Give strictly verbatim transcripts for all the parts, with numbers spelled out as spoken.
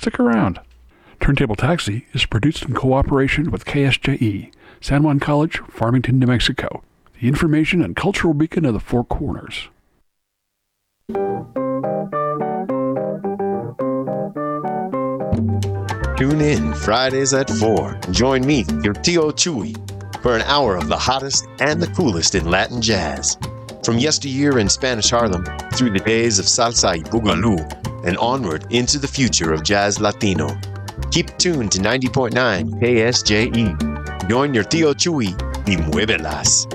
Stick around. Turntable Taxi is produced in cooperation with K S J E, San Juan College, Farmington, New Mexico, the information and cultural beacon of the Four Corners. Tune in Fridays at four and join me, your Tio Chuy, for an hour of the hottest and the coolest in Latin jazz. From yesteryear in Spanish Harlem through the days of salsa y boogaloo and onward into the future of jazz Latino. Keep tuned to ninety point nine K S J E. Join your Tio Chuy y muévelas.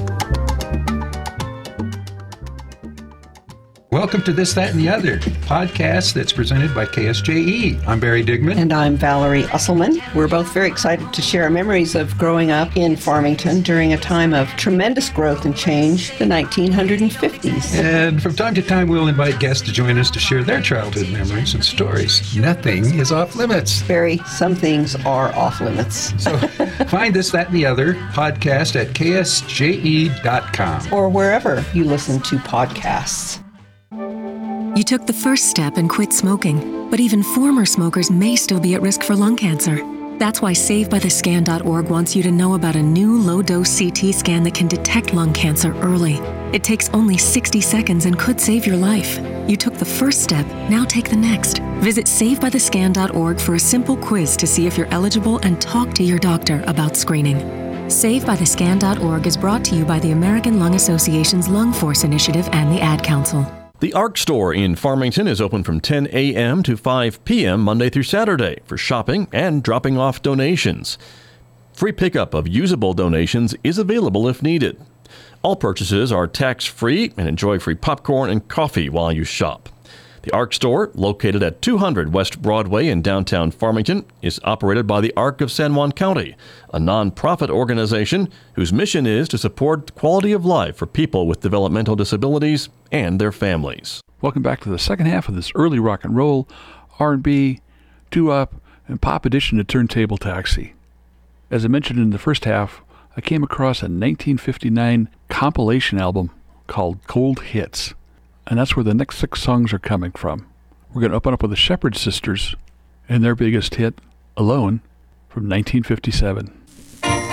Welcome to This, That, and the Other, podcast that's presented by K S J E. I'm Barry Digman. And I'm Valerie Usselman. We're both very excited to share our memories of growing up in Farmington during a time of tremendous growth and change, the nineteen fifties. And from time to time, we'll invite guests to join us to share their childhood memories and stories. Nothing is off limits. Barry, some things are off limits. So find This, That, and the Other podcast at K S J E dot com. Or wherever you listen to podcasts. You took the first step and quit smoking, but even former smokers may still be at risk for lung cancer. That's why Save By The Scan dot org wants you to know about a new low-dose C T scan that can detect lung cancer early. It takes only sixty seconds and could save your life. You took the first step, now take the next. Visit Save By The Scan dot org for a simple quiz to see if you're eligible and talk to your doctor about screening. Save By The Scan dot org is brought to you by the American Lung Association's Lung Force Initiative and the Ad Council. The ARC store in Farmington is open from ten a.m. to five p.m. Monday through Saturday for shopping and dropping off donations. Free pickup of usable donations is available if needed. All purchases are tax-free and enjoy free popcorn and coffee while you shop. The ARC store, located at two hundred West Broadway in downtown Farmington, is operated by the ARC of San Juan County, a nonprofit organization whose mission is to support quality of life for people with developmental disabilities and their families. Welcome back to the second half of this early rock and roll, R and B, doo-wop, and pop edition of Turntable Taxi. As I mentioned in the first half, I came across a nineteen fifty-nine compilation album called Cold Hits. And that's where the next six songs are coming from. We're going to open up with the Shepherd Sisters and their biggest hit, Alone, from nineteen fifty-seven.